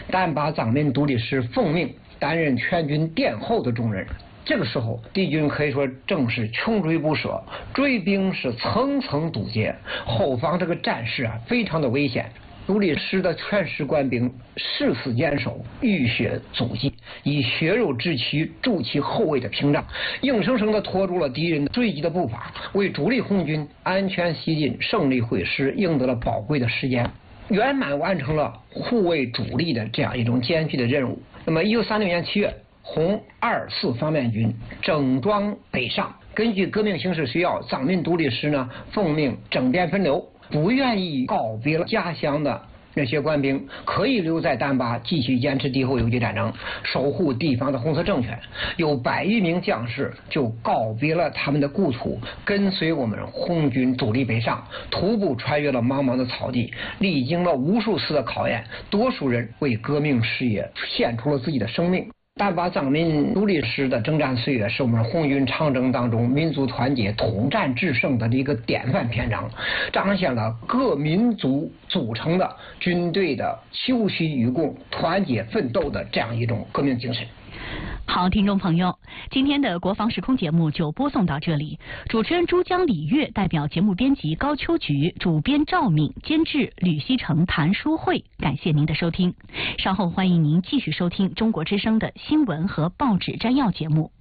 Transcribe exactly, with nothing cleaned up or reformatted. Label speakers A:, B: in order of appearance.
A: 但把掌门独立师奉命担任全军殿后的重任。这个时候，敌军可以说正是穷追不舍，追兵是层层堵截，后方这个战事啊非常的危险。独立师的全师官兵誓死坚守，浴血阻击，以血肉之躯筑起后卫的屏障，硬生生地拖住了敌人追击的步伐，为主力红军安全西进、胜利会师赢得了宝贵的时间，圆满完成了护卫主力的这样一种艰巨的任务。那么，一九三六年七月，红二四方面军整装北上。根据革命形势需要，掌门独立师呢奉命整编分流，不愿意告别了家乡的那些官兵可以留在丹巴继续坚持敌后游击战争，守护地方的红色政权。有百余名将士就告别了他们的故土，跟随我们红军主力北上，徒步穿越了茫茫的草地，历经了无数次的考验，多数人为革命事业献出了自己的生命。丹巴掌门独立师的征战岁月是我们红军长征当中民族团结统战制胜的一个典范篇章，彰显了各民族组成的军队的休戚与共、团结奋斗的这样一种革命精神。
B: 好，听众朋友，今天的国防时空节目就播送到这里。主持人珠江李月代表节目编辑高秋菊、主编赵敏、监制吕希成、谭淑慧，感谢您的收听。稍后欢迎您继续收听中国之声的新闻和报纸摘要节目。